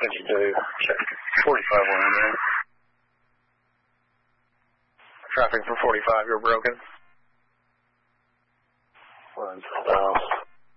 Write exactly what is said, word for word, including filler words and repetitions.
attention to check forty-five one, man. Traffic for forty-five, you're broken.